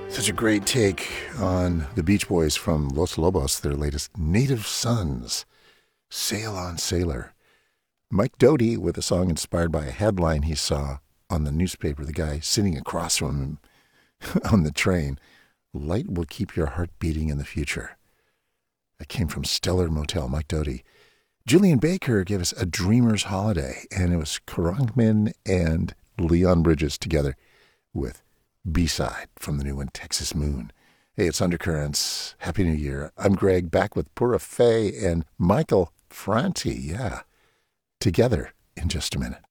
Such a great take on the Beach Boys from Los Lobos, their latest Native Sons, Sail on Sailor. Mike Doughty with a song inspired by a headline he saw on the newspaper, the guy sitting across from him on the train. Light will keep your heart beating in the future. That came from Stellar Motel, Mike Doughty. Julian Baker gave us A Dreamer's Holiday, and it was Karangman and Leon Bridges together with B-side from the new one, Texas Moon. Hey, it's Undercurrents. Happy New Year. I'm Greg, back with Pura Fay and Michael Franti. Yeah, together in just a minute.